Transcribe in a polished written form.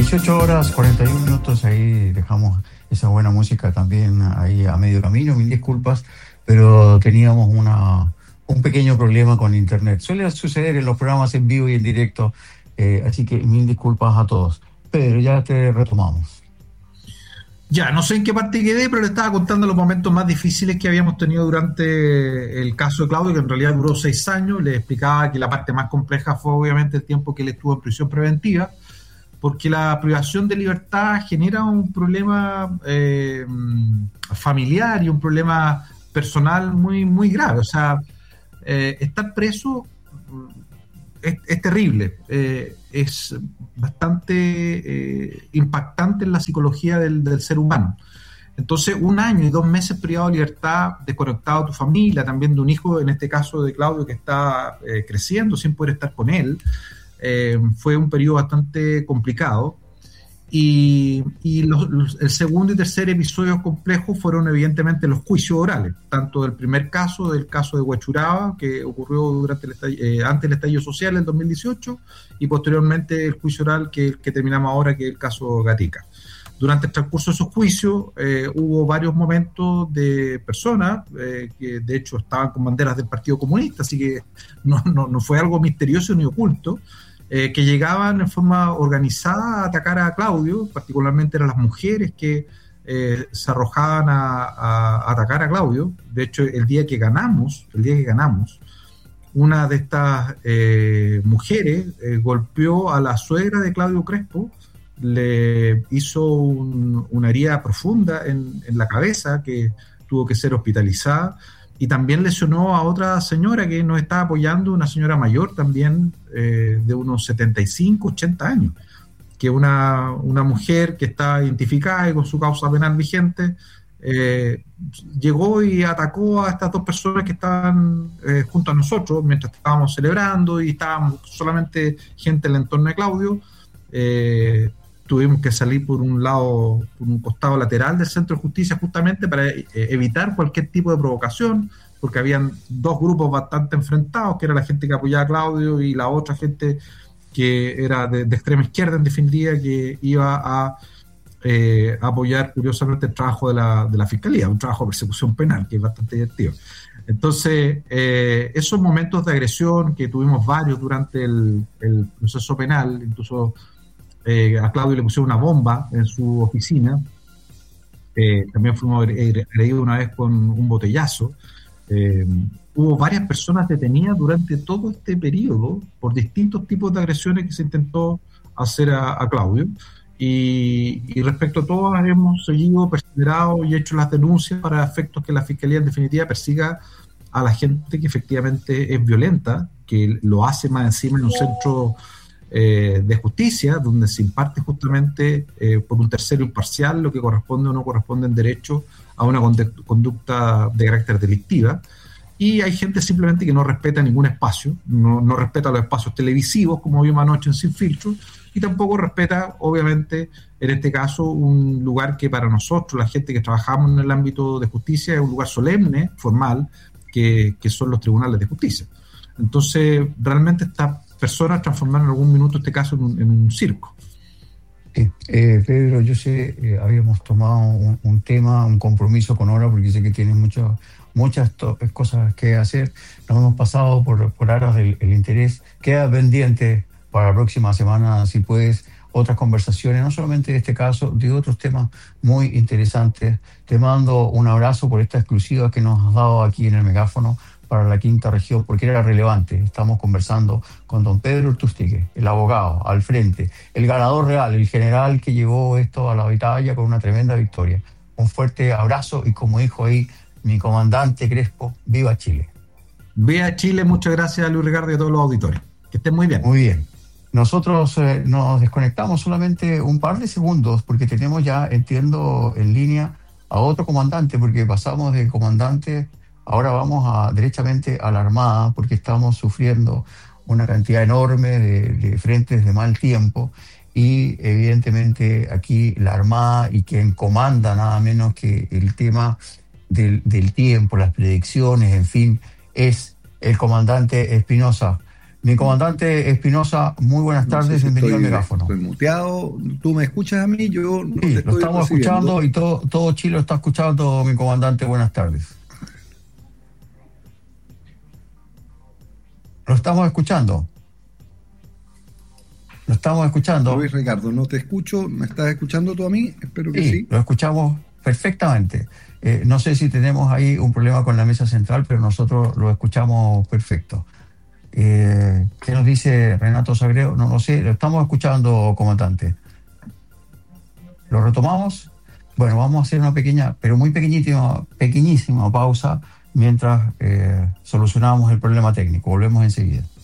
18:41, ahí dejamos esa buena música también ahí a medio camino, mil disculpas, pero teníamos un pequeño problema con internet. Suele suceder en los programas en vivo y en directo, así que mil disculpas a todos. Pedro, ya te retomamos. Ya, no sé en qué parte quedé, pero le estaba contando los momentos más difíciles que habíamos tenido durante el caso de Claudio, que en realidad duró 6 años. Le explicaba que la parte más compleja fue obviamente el tiempo que él estuvo en prisión preventiva, porque la privación de libertad genera un problema familiar y un problema personal muy, muy grave. O sea, estar preso es terrible, es bastante impactante en la psicología del ser humano. Entonces, 1 año y 2 meses privado de libertad, desconectado de tu familia, también de un hijo, en este caso de Claudio, que está creciendo sin poder estar con él, fue un periodo bastante complicado. Y el segundo y tercer episodio complejo fueron evidentemente los juicios orales, tanto del primer caso, del caso de Huachuraba, que ocurrió antes del estallido social en 2018, y posteriormente el juicio oral que terminamos ahora, que es el caso Gatica. Durante el transcurso de esos juicios hubo varios momentos de personas que de hecho estaban con banderas del Partido Comunista, así que no fue algo misterioso ni oculto, que llegaban en forma organizada a atacar a Claudio. Particularmente eran las mujeres que se arrojaban a atacar a Claudio. De hecho, el día que ganamos, una de estas mujeres golpeó a la suegra de Claudio Crespo, le hizo una herida profunda en la cabeza que tuvo que ser hospitalizada, y también lesionó a otra señora que nos está apoyando, una señora mayor también, de unos 75, 80 años, que una mujer que está identificada y con su causa penal vigente, llegó y atacó a estas 2 personas que estaban junto a nosotros mientras estábamos celebrando, y estábamos solamente gente en el entorno de Claudio. Tuvimos que salir por un costado lateral del Centro de Justicia justamente para evitar cualquier tipo de provocación, porque habían 2 grupos bastante enfrentados, que era la gente que apoyaba a Claudio y la otra gente que era de extrema izquierda, en definitiva, que iba a apoyar curiosamente el trabajo de la Fiscalía, un trabajo de persecución penal que es bastante divertido. Entonces, esos momentos de agresión, que tuvimos varios durante el proceso penal, incluso a Claudio le pusieron una bomba en su oficina, también fuimos agredidos una vez con un botellazo. Hubo varias personas detenidas durante todo este periodo por distintos tipos de agresiones que se intentó hacer a Claudio, y respecto a todas hemos seguido, perseverado y hecho las denuncias para efectos que la Fiscalía en definitiva persiga a la gente que efectivamente es violenta, que lo hace más encima en un centro de justicia, donde se imparte justamente por un tercero imparcial lo que corresponde o no corresponde en derecho a una conducta de carácter delictiva. Y hay gente simplemente que no respeta ningún espacio, no respeta los espacios televisivos, como vimos anoche en Sin Filtro, y tampoco respeta, obviamente, en este caso, un lugar que para nosotros, la gente que trabajamos en el ámbito de justicia, es un lugar solemne, formal, que son los tribunales de justicia. Entonces, realmente esta personas transformaron en algún minuto este caso en un circo. Sí, Pedro, yo sé, habíamos tomado un tema, un compromiso con Ora, porque sé que tienes muchas cosas que hacer. Nos hemos pasado por aras del interés. Queda pendiente para la próxima semana, si puedes, otras conversaciones, no solamente de este caso, de otros temas muy interesantes. Te mando un abrazo por esta exclusiva que nos has dado aquí en el megáfono para la quinta región, porque era relevante. Estamos conversando con don Pedro Urtuztigue, el abogado, al frente, el ganador real, el general que llevó esto a la batalla con una tremenda victoria. Un fuerte abrazo, y como dijo ahí mi comandante Crespo, ¡viva Chile! ¡Viva Chile! Muchas gracias a Luis Ricardo y a todos los auditores. Que estén muy bien. Muy bien. Nosotros nos desconectamos solamente un par de segundos, porque tenemos ya, entiendo, en línea a otro comandante, porque pasamos de comandante. Ahora vamos derechamente a la Armada, porque estamos sufriendo una cantidad enorme de frentes de mal tiempo, y evidentemente aquí la Armada, y quien comanda nada menos que el tema del tiempo, las predicciones, en fin, es el comandante Espinosa. Mi comandante Espinosa, muy buenas tardes, bienvenido al megáfono. Estoy muteado, tú me escuchas a mí, yo no Sí, te estoy lo estamos recibiendo. escuchando y todo Chile lo está escuchando, mi comandante, buenas tardes. Lo estamos escuchando. Lo estamos escuchando. Luis Ricardo, no te escucho, ¿me estás escuchando tú a mí? Espero que sí. Lo escuchamos perfectamente. No sé si tenemos ahí un problema con la mesa central, pero nosotros lo escuchamos perfecto. ¿Qué nos dice Renato Sagredo? No lo sé, lo estamos escuchando, comandante. ¿Lo retomamos? Bueno, vamos a hacer una pequeña, pero muy pequeñísima pausa mientras solucionamos el problema técnico. Volvemos enseguida.